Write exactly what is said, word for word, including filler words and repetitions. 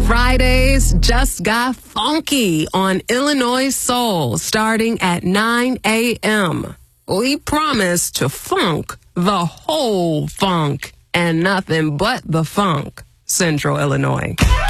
Fridays just got funky on Illinois Soul starting at nine a.m. We promise to funk the whole funk and nothing but the funk. Central Illinois.